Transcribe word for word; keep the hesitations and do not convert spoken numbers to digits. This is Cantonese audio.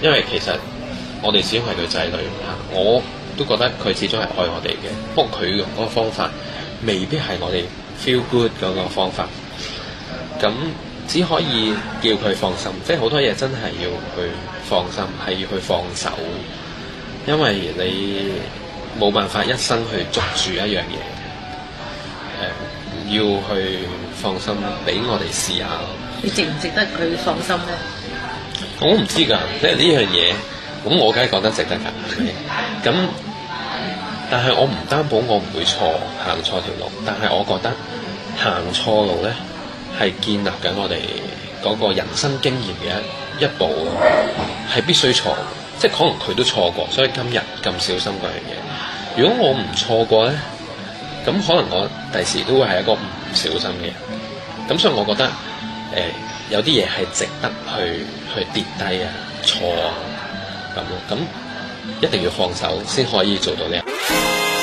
因為其實我哋始終係佢仔女嚇，我都覺得佢始終係愛我哋嘅。不過佢用嗰個方法未必係我哋 feel good 嗰個方法，咁只可以叫佢放心。即係好多嘢真係要去放心，係要去放手，因為你冇辦法一生去捉住一樣嘢。誒、呃，要去放心，俾我哋試下。 你值唔值得佢放心咧？ 我唔知㗎，即係呢樣嘢，咁我梗係覺得值得㗎。咁，但係我唔擔保我唔會錯，行錯條路。但係我覺得行錯路咧，係建立緊我哋嗰個人生經驗嘅一一步咯，係必須錯。即係可能佢都錯過，所以今日咁小心嗰樣嘢。如果我唔錯過咧，咁可能我第時都會係一個唔小心嘅人。咁所以我覺得誒、呃、有啲嘢係值得去去跌低啊、錯啊咁咯。咁一定要放手先可以做到呢。